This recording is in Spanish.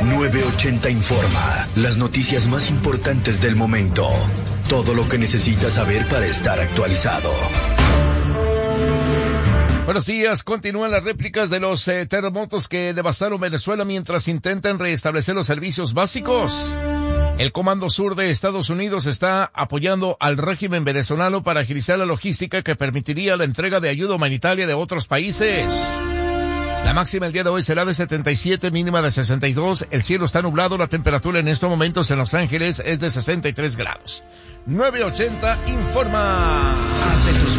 980 Informa, las noticias más importantes del momento. Todo lo que necesitas saber para estar actualizado. Buenos días, continúan las réplicas de los terremotos que devastaron Venezuela mientras intentan restablecer los servicios básicos. El Comando Sur de Estados Unidos está apoyando al régimen venezolano para agilizar la logística que permitiría la entrega de ayuda humanitaria de otros países. La máxima el día de hoy será de 77, mínima de 62. El cielo está nublado, la temperatura en estos momentos en Los Ángeles es de 63 grados. 980 Informa. Haz de tus